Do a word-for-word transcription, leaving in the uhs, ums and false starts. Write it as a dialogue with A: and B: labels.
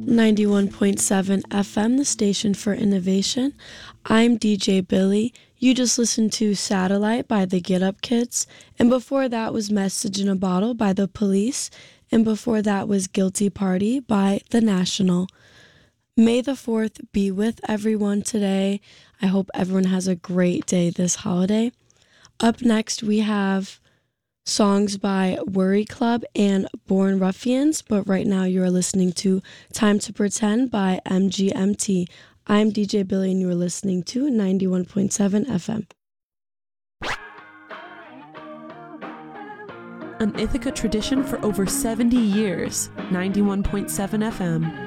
A: ninety-one point seven F M, the station for innovation. I'm D J Billy. You just listened to Satellite by the Get Up Kids, and before that was Message in a Bottle by The Police, and before that was Guilty Party by The National. May the fourth be with everyone today. I hope everyone has a great day this holiday. Up next, we have songs by Worry Club and Born Ruffians, but right now you are listening to Time to Pretend by M G M T. I'm D J Billy and you are listening to ninety-one point seven F M.
B: An Ithaca tradition for over seventy years, ninety-one point seven F M.